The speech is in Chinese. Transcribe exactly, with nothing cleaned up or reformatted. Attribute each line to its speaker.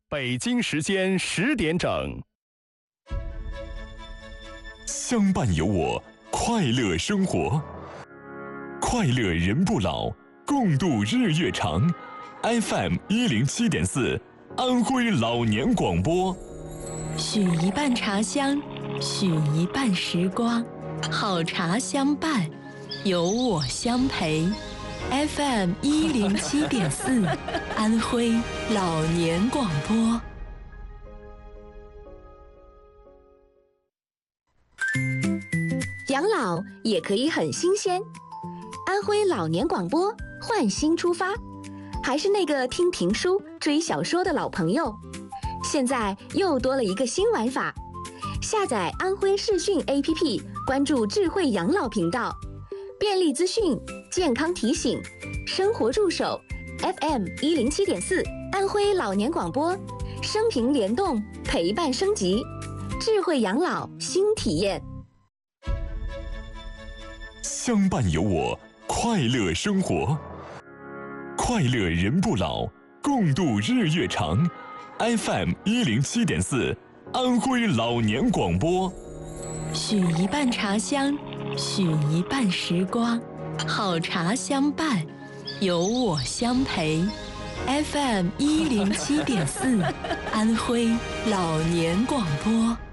Speaker 1: 北京时间十点整。
Speaker 2: 相伴有我，快乐生活，快乐人不老，共度日月长。F M 一零七点四，安徽老年广播。
Speaker 3: 许一半茶香，许一半时光，好茶相伴，有我相陪。F M 一零七点四，安徽老年广播。
Speaker 4: 养老也可以很新鲜，安徽老年广播换新出发，还是那个听评书、追小说的老朋友，现在又多了一个新玩法。下载安徽视讯 A P P， 关注智慧养老频道，便利资讯、健康提醒、生活助手 ，F M 一零七点四，安徽老年广播，生平联动，陪伴升级，智慧养老新体验。
Speaker 2: 相伴有我，快乐生活，快乐人不老，共度日月长。F M 一零七点四，安徽老年广播。
Speaker 3: 许一半茶香，许一半时光，好茶相伴，有我相陪。F M 一零七点四，安徽老年广播。